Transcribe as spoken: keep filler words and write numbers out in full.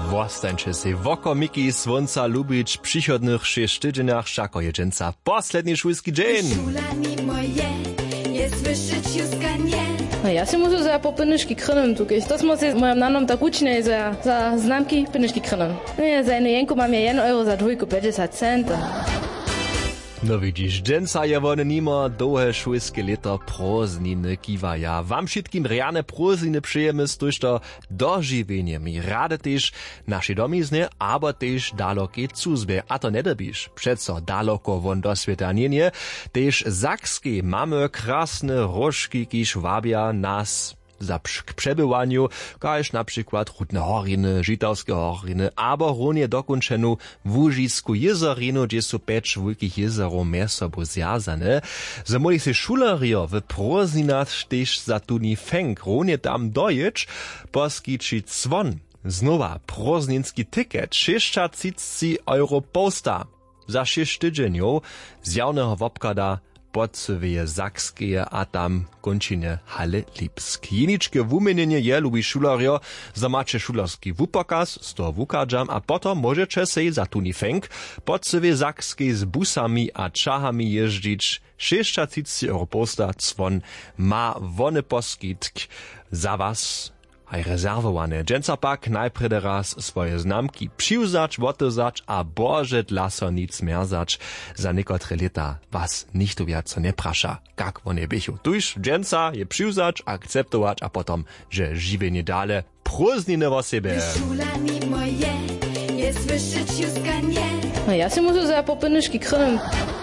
Wostańcie się woko Miki Słonca lubić w przychodnych sześć tydzieniach szako jedzenca. Posledni szulski dzień. Szulani moje, je słyszeć juska nie. No ja się muszę za po pynyszki krynem tukać. To smo się moim nanom tak uczne za, za znamki pynyszki krynem. No ja za jedną jenku mam ja jeden euro za dwójku pięćdziesiąt centów. No widzisz, dżęca je wone nima dołe szulskie lata prózdniny kiwaja. Wam wszystkim reane prózdniny przyjemy z to dożywienie mi rade też nasze domizny, aber też dalokie cuzbie. A to nie dobisz. Przeco daleko won do świata nie nie. Też zakskie mamy krasne rożki, kiż wabia nas za k przebywaniu, każ na przykład Rudne Horiny, Żitawskie Horiny, aber runie dokończenu Łużisku jezerinu, gdzie są pięć wielkich jezerów między sobą związane. Za młodych się szulario w prózdninach też za tuni fęk, runie tam dojeć, poskiczy dzwon. Znowa prózdninski ticket, sześćdziesiąt euro posta. Za sześć tydzieniów z jawnego wopkada podsywie Zakskie, a tam končine Halle Lipsk. Jeničke wumienienie je lubi šulario, za macie šularski wupokaz, sto wukadżam, a potom możecie się za tuni fęk podsywie Zakskie z busami a czachami jeździć. sześćdziesiąt euro posta dzwon ma wone poskitk za was aj rezerwowane. Dżęca pak najprede raz swoje znamki přiwzać, wotozać, a boże dla so nic merzać. Za niekotre leta was nichtu wiaco nie prasza, kak one bychu. Tuż dżęca je přiwzać, akceptować, a potom, że żywienie dale prózdniny o siebie. Szulani moje, je słyszeć juska nie. No ja się muszę za po pynyszki krynem